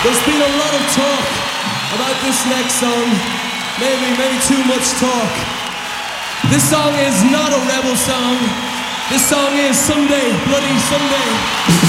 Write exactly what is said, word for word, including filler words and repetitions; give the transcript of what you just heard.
There's been a lot of talk about this next song. Maybe, maybe too much talk. This song is not a rebel song. This song is Someday, Bloody Someday.